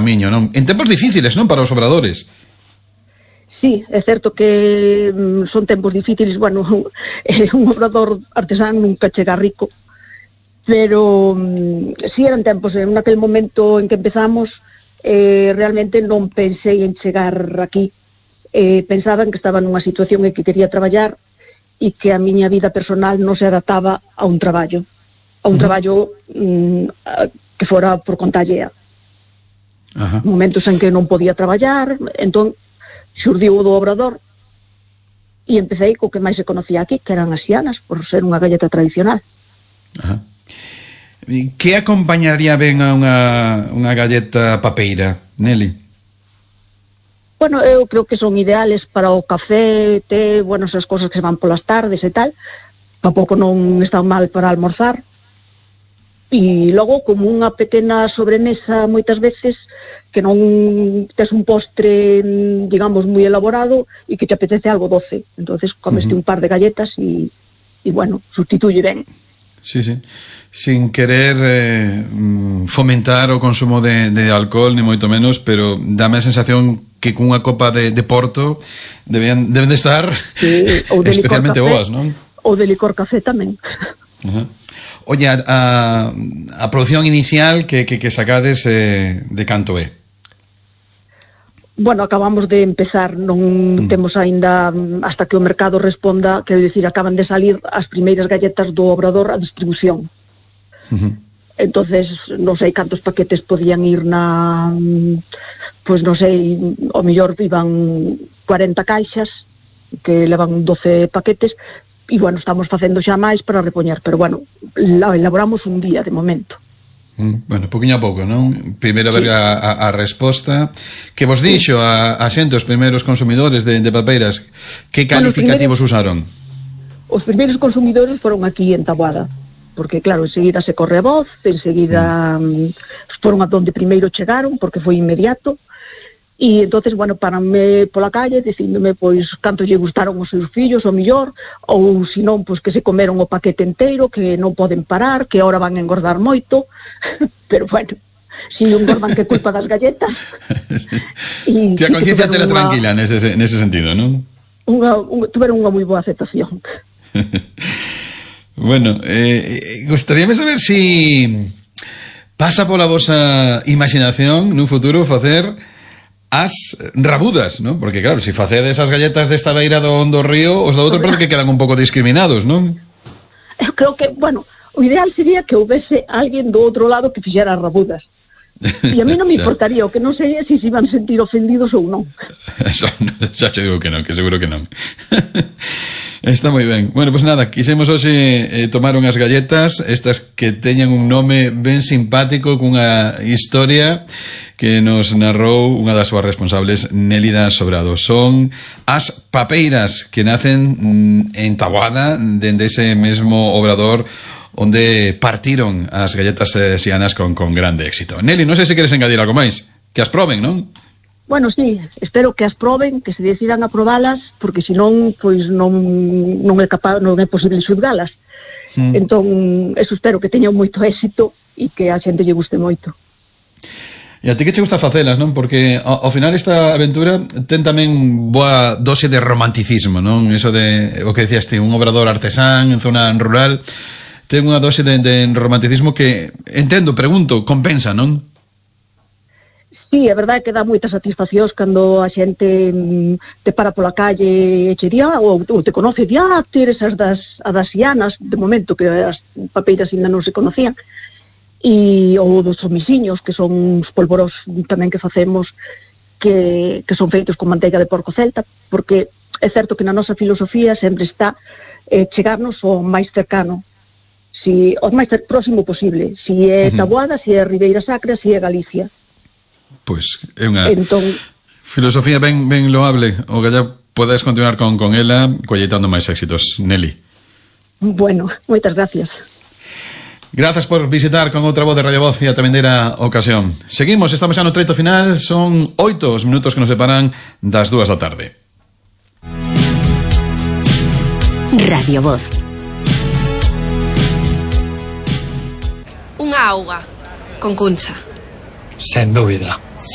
camiño, non? En tempos difíciles, non, para os obradores. Sí, é certo que son tempos difíciles. Bueno, un obrador artesán nunca chega rico, pero sí eran tempos. En aquel momento en que empezamos, realmente non pensei en chegar aquí. Pensaba que estaba nunha situación en que quería traballar e que a miña vida personal non se adaptaba a un traballo que fora por conta allea. Momentos en que non podía traballar, entón xurdiu o do obrador e empecé co que máis se conocía aquí, que eran as xianas, por ser unha galleta tradicional. Que acompañaría ben a unha galleta papeira, Nelly? Bueno, eu creo que son ideales para o café, té, bueno, esas cosas que se van polas tardes e tal. Tampouco non están mal para almorzar. E logo, como unha pequena sobremesa, moitas veces, que non tes un postre, digamos, moi elaborado e que te apetece algo doce. Entonces, comeste un par de galletas e bueno, sustituye ben. Sí, sí. Sin querer fomentar o consumo de alcohol, ni moito menos, pero dame a sensación que cunha copa de Porto deben de estar especialmente boas, non? Ou de licor café tamén. Oye, a produción inicial que sacades de canto é? Bueno, acabamos de empezar, non temos aínda, hasta que o mercado responda, quero dicir, acaban de salir as primeiras galletas do obrador a distribución. Entonces, non sei cantos paquetes podían ir pois non sei, o mellor iban 40 caixas que levan 12 paquetes e, bueno, estamos facendo xa máis para repoñer, pero, bueno, elaboramos un día de momento. Bueno, poquinho a pouco, non? Primeiro ver a resposta que vos dixo a xente, os primeiros consumidores de papeiras. Que calificativos usaron? Os primeiros consumidores foron aquí en Taboada, porque, claro, enseguida se corre a voz, enseguida foron a donde primeiro chegaron, porque foi inmediato. E entonces, bueno, paranme pola calle dicíndome, pois, canto lle gustaron os seus fillos, o millor, ou se non, pois, que se comeron o paquete inteiro, que non poden parar, que ahora van a engordar moito. Pero, bueno, si engordan, que culpa das galletas. Ti a conciencia tela tranquila nese sentido, non? Tuveron unha moi boa aceptación. Bueno, gustaríame saber si pasa pola vosa imaginación nun futuro facer as rabudas, non? Porque, claro, se facedes as galletas desta beira do río, os do outro parece que quedan un pouco discriminados, non? Eu creo que, bueno, o ideal sería que houvese alguén do outro lado que fixera as rabudas. E a mí non me importaría, o que non sei é se se iban sentir ofendidos ou non. Xa te digo que non, que seguro que non. Está moi ben. Bueno, pues nada, quixemos hoxe tomar unhas galletas, estas que teñan un nome ben simpático, cunha historia que nos narrou unha das súas responsables, Nélida Sobrado. Son as papeiras que nacen en Taboada, dende ese mesmo obrador onde partiron as galletas xianas con grande éxito. Nelly, non sei se queres engadir algo máis. Que as proben, non? Bueno, sí, espero que as proben, que se decidan a probalas, porque senón, pois non é posible xulgalas. Entón, eso espero, que teñan moito éxito e que a xente lle guste moito. E a ti que che gusta facelas, non? Porque ao final esta aventura ten tamén boa dose de romanticismo, non? Eso de, o que decías ti, un obrador artesán en zona rural, ten unha dose de romanticismo que, entendo, pregunto, compensa, non? Sí, é verdade que dá moitas satisfaccións cando a xente te para pola calle e che di, ou te conoce, eres as das xianas, de momento que as papeiras ainda non se conocían, e ou dos homiciños, que son os polvoros tamén que facemos, que son feitos con manteiga de porco celta, porque é certo que na nosa filosofía sempre está chegarnos ao máis cercano, o máis próximo posible, si é Taboada, si é Ribeira Sacra, si é Galicia. Pois é unha filosofía ben loable. O galla podes continuar con ela colleitando máis éxitos, Nelly. Bueno, moitas gracias. Grazas por visitar con outra voz de Radio Voz e a tabendeira ocasión. Seguimos, estamos xa no treito final. Son 8 os minutos que nos separan das 2 da tarde. Radio Voz. Unha auga con Cuncha. Sen dúbida.